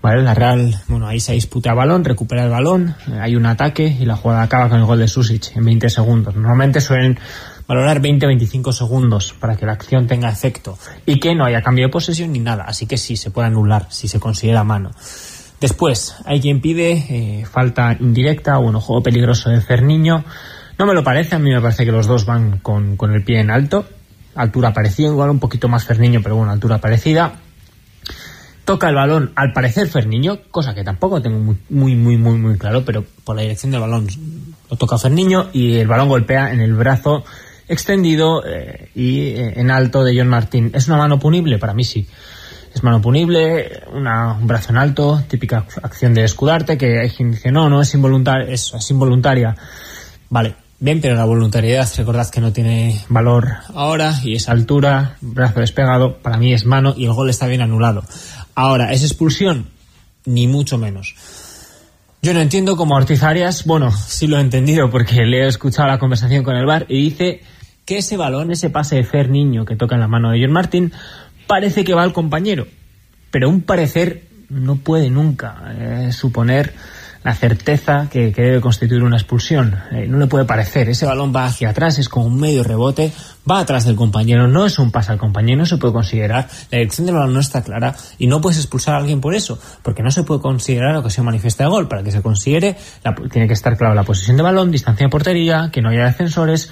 Vale, la Real, ahí se disputa el balón, recupera el balón, hay un ataque y la jugada acaba con el gol de Sušić en 20 segundos. Normalmente suelen valorar 20-25 segundos para que la acción tenga efecto y que no haya cambio de posesión ni nada, así que sí se puede anular si se considera mano. Después hay quien pide falta indirecta o juego peligroso de Ferniño. No me lo parece, a mí me parece que los dos van con el pie en alto, altura parecida, igual un poquito más Ferniño, pero altura parecida. Toca el balón, al parecer Ferniño, cosa que tampoco tengo muy claro, pero por la dirección del balón lo toca Ferniño y el balón golpea en el brazo extendido y en alto de Jon Martín. ¿Es una mano punible? Para mí sí. Es mano punible, un brazo en alto, típica acción de escudarte, que hay quien dice no es involuntaria. Vale, bien, pero la voluntariedad, recordad que no tiene valor ahora, y esa altura, brazo despegado, para mí es mano y el gol está bien anulado. Ahora, ¿es expulsión? Ni mucho menos. Yo no entiendo cómo Ortiz Arias, sí lo he entendido porque le he escuchado la conversación con el VAR y dice que ese balón, ese pase de Ferniño que toca en la mano de Jon Martín, parece que va al compañero, pero un parecer no puede nunca suponer la certeza que debe constituir una expulsión. No le puede parecer, ese balón va hacia atrás, es como un medio rebote, va atrás del compañero, no es un pase al compañero, no se puede considerar, la dirección del balón no está clara y no puedes expulsar a alguien por eso, porque no se puede considerar ocasión manifiesta de gol. Para que se considere, tiene que estar claro la posesión de balón, distancia de portería, que no haya defensores.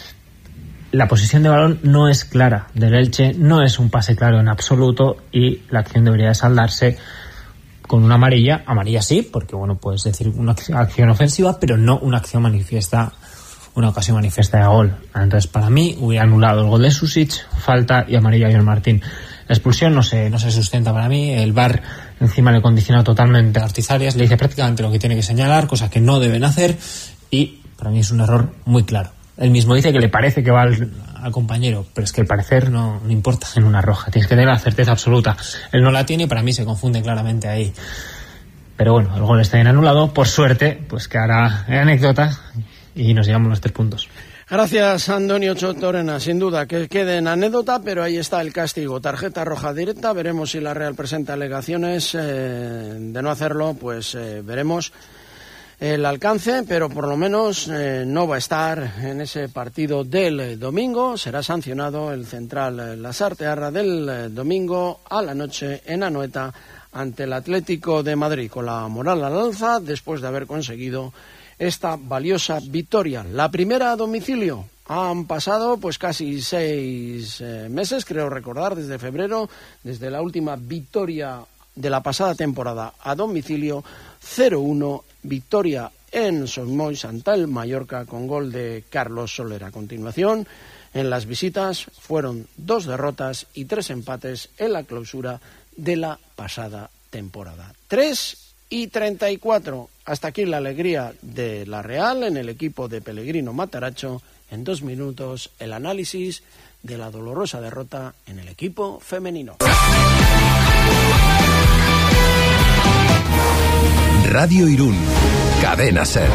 La posesión de balón no es clara del Elche, no es un pase claro en absoluto y la acción debería de saldarse con una amarilla sí, porque puedes decir una acción ofensiva, pero no una acción manifiesta, una ocasión manifiesta de gol. Entonces, para mí, hubiera anulado el gol de Sušić, falta y amarilla a Jon Martín. La expulsión no se sustenta para mí, el VAR encima le condiciona totalmente a Ortiz Arias, le dice prácticamente lo que tiene que señalar, cosa que no deben hacer, y para mí es un error muy claro. Él mismo dice que le parece que va al compañero, pero es que el parecer no importa en una roja, tienes que tener la certeza absoluta. Él no la tiene y para mí se confunde claramente ahí. Pero el gol está bien anulado, por suerte, pues que hará anécdota y nos llevamos los 3 puntos. Gracias, Antonio Chotorena. Sin duda que quede en anécdota, pero ahí está el castigo. Tarjeta roja directa. Veremos si la Real presenta alegaciones. De no hacerlo, pues veremos el alcance, pero por lo menos no va a estar en ese partido del domingo. Será sancionado el central Lasartearra del domingo a la noche en Anoeta ante el Atlético de Madrid, con la moral al alza después de haber conseguido esta valiosa victoria. La primera a domicilio. Han pasado pues casi 6 meses, creo recordar, desde febrero, desde la última victoria de la pasada temporada a domicilio, 0-1, victoria en Somoix ante el Mallorca con gol de Carlos Soler. A continuación, en las visitas fueron 2 derrotas y 3 empates en la clausura de la pasada temporada. 3-34. Hasta aquí la alegría de la Real en el equipo de Pellegrino Mataracho. En 2 minutos, el análisis de la dolorosa derrota en el equipo femenino. Radio Irún, Cadena Ser.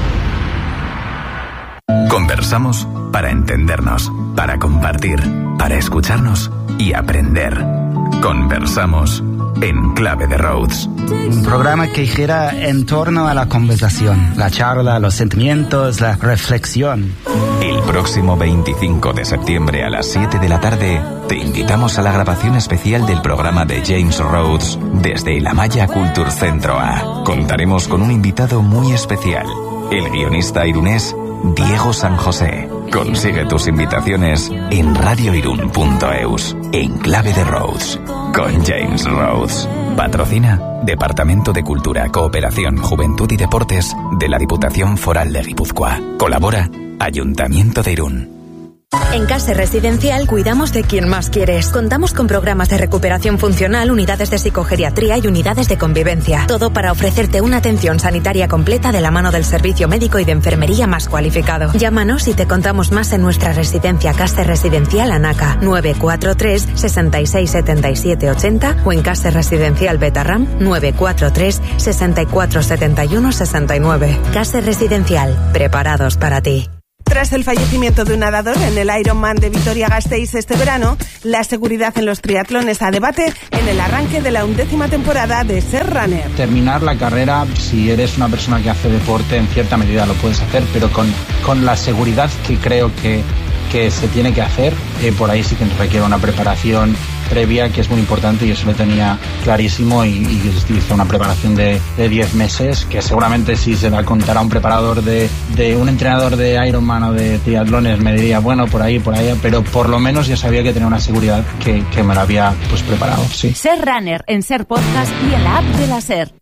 Conversamos para entendernos, para compartir, para escucharnos y aprender. Conversamos en Clave de Rhodes. Un programa que gira en torno a la conversación, la charla, los sentimientos, la reflexión. El próximo 25 de septiembre a las 7 de la tarde te invitamos a la grabación especial del programa de James Rhodes desde el Amaya Culture Centro A. Contaremos con un invitado muy especial, el guionista irunés Diego San José. Consigue tus invitaciones en radioirun.eus, en Clave de Rhodes, con James Rhodes. Patrocina Departamento de Cultura, Cooperación, Juventud y Deportes de la Diputación Foral de Guipúzcoa. Colabora Ayuntamiento de Irún. En Case Residencial cuidamos de quien más quieres. Contamos con programas de recuperación funcional, unidades de psicogeriatría y unidades de convivencia. Todo para ofrecerte una atención sanitaria completa de la mano del servicio médico y de enfermería más cualificado. Llámanos y te contamos más en nuestra residencia Case Residencial Anaca, 943 66 77 80 o en Case Residencial Betarram, 943 64 71 69. Case Residencial, preparados para ti. Tras el fallecimiento de un nadador en el Ironman de Vitoria-Gasteiz este verano, la seguridad en los triatlones a debate en el arranque de la 11ª temporada de Ser Runner. Terminar la carrera, si eres una persona que hace deporte, en cierta medida lo puedes hacer, pero con la seguridad que creo que se tiene que hacer, por ahí sí que requiere una preparación previa que es muy importante, y eso lo tenía clarísimo, y hice una preparación de 10 meses, que seguramente si se la contara un preparador de un entrenador de Ironman o de triatlones me diría, bueno, por ahí, pero por lo menos ya sabía que tenía una seguridad que me la había pues preparado, sí. Ser Runner en Ser Podcast y en la app de la Ser.